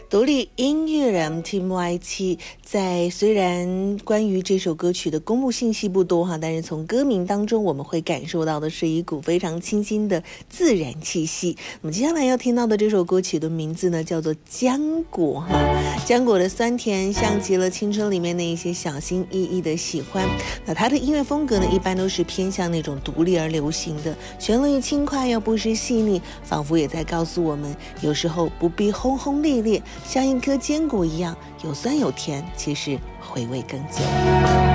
独立音乐人 Tim Y7 在虽然关于这首歌曲的公布信息不多哈，但是从歌名当中我们会感受到的是一股非常清新的自然气息。那么接下来要听到的这首歌曲的名字呢，叫做浆果哈。浆果的酸甜像极了青春里面的一些小心翼翼的喜欢。那它的音乐风格呢，一般都是偏向那种独立而流行的，旋律轻快又不失细腻，仿佛也在告诉我们，有时候不必轰轰烈烈，像一颗坚果一样，有酸有甜，其实回味更久。